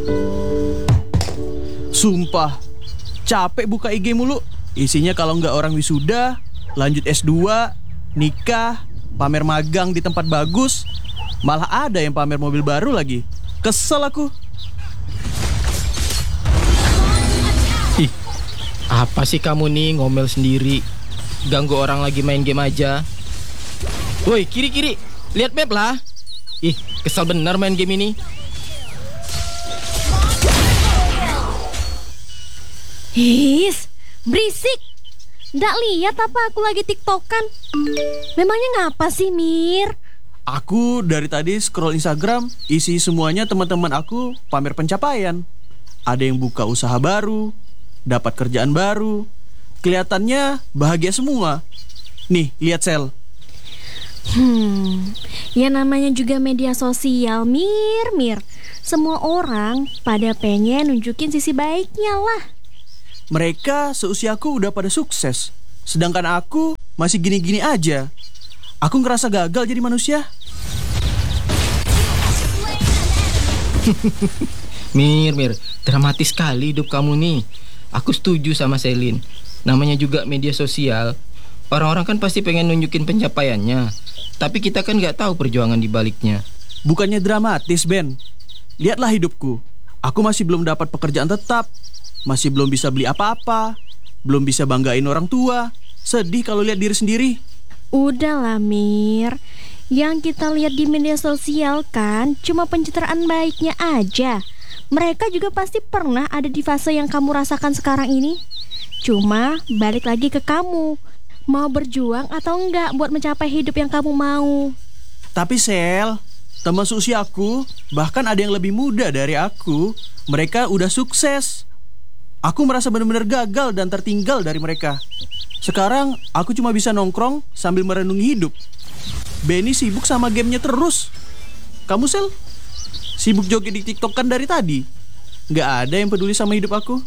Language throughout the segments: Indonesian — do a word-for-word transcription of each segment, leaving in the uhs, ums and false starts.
Sumpah, capek buka I G mulu. Isinya kalau nggak orang wisuda, lanjut S dua, nikah, pamer magang di tempat bagus. Malah ada yang pamer mobil baru lagi. Kesel aku. Ih, apa sih kamu nih ngomel sendiri? Ganggu orang lagi main game aja. Woi, kiri-kiri, lihat map lah. Ih, kesel bener main game ini. His, berisik. Nggak lihat apa aku lagi tiktokan? Memangnya ngapa sih, Mir? Aku dari tadi scroll Instagram, isi semuanya teman-teman aku pamer pencapaian. Ada yang buka usaha baru, dapat kerjaan baru. Kelihatannya bahagia semua. Nih, lihat Sel. Hmm, ya namanya juga media sosial, Mir, Mir. Semua orang pada pengen nunjukin sisi baiknya lah. Mereka seusiaku udah pada sukses, sedangkan aku masih gini-gini aja. Aku ngerasa gagal jadi manusia. Mir, Mir, dramatis sekali hidup kamu nih. Aku setuju sama Selin. Namanya juga media sosial. Orang-orang kan pasti pengen nunjukin pencapaiannya, tapi kita kan nggak tahu perjuangan di baliknya. Bukannya dramatis, Ben. Lihatlah hidupku. Aku masih belum dapat pekerjaan tetap, masih belum bisa beli apa-apa, belum bisa banggain orang tua. Sedih kalau lihat diri sendiri. Udahlah, Mir. Yang kita lihat di media sosial kan cuma pencitraan baiknya aja. Mereka juga pasti pernah ada di fase yang kamu rasakan sekarang ini. Cuma balik lagi ke kamu, mau berjuang atau enggak buat mencapai hidup yang kamu mau. Tapi Sel, teman seusiaku, bahkan ada yang lebih muda dari aku, mereka udah sukses. Aku merasa benar-benar gagal dan tertinggal dari mereka. Sekarang aku cuma bisa nongkrong sambil merenungi hidup. Benny sibuk sama gamenya terus. Kamu Sel, sibuk joget di TikTok kan dari tadi. Nggak ada yang peduli sama hidup aku.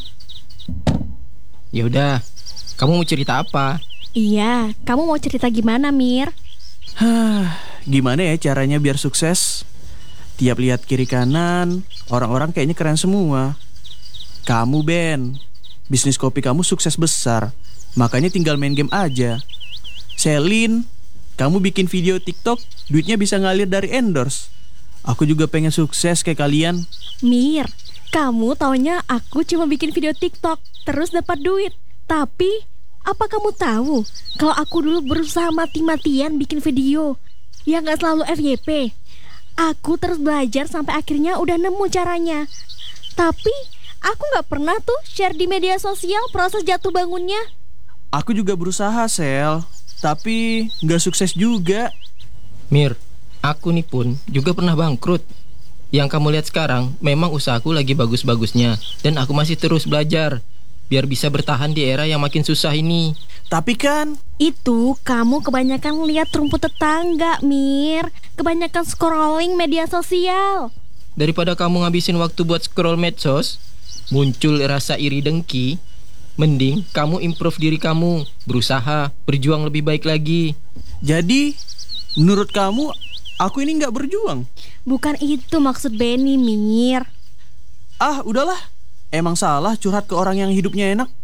Ya udah, kamu mau cerita apa? Iya, kamu mau cerita gimana, Mir? Hah, gimana ya caranya biar sukses? Tiap lihat kiri kanan, orang-orang kayaknya keren semua. Kamu Ben, bisnis kopi kamu sukses besar, makanya tinggal main game aja. Selin, kamu bikin video TikTok, duitnya bisa ngalir dari endorse. Aku juga pengen sukses kayak kalian. Mir, kamu taunya aku cuma bikin video TikTok terus dapat duit. Tapi apa kamu tahu kalau aku dulu berusaha mati-matian bikin video yang gak selalu F Y P. Aku terus belajar sampai akhirnya udah nemu caranya. Tapi aku gak pernah tuh share di media sosial proses jatuh bangunnya. Aku juga berusaha Sel, tapi gak sukses juga. Mir, aku nih pun juga pernah bangkrut. Yang kamu lihat sekarang memang usahaku lagi bagus-bagusnya, dan aku masih terus belajar biar bisa bertahan di era yang makin susah ini. Tapi kan itu kamu kebanyakan lihat rumput tetangga, Mir. Kebanyakan scrolling media sosial. Daripada kamu ngabisin waktu buat scroll medsos, muncul rasa iri dengki, mending kamu improve diri kamu, berusaha, berjuang lebih baik lagi. jadi menurut kamu aku ini gak berjuang? Bukan itu maksud Benny, Mir. Ah udahlah, emang salah curhat ke orang yang hidupnya enak.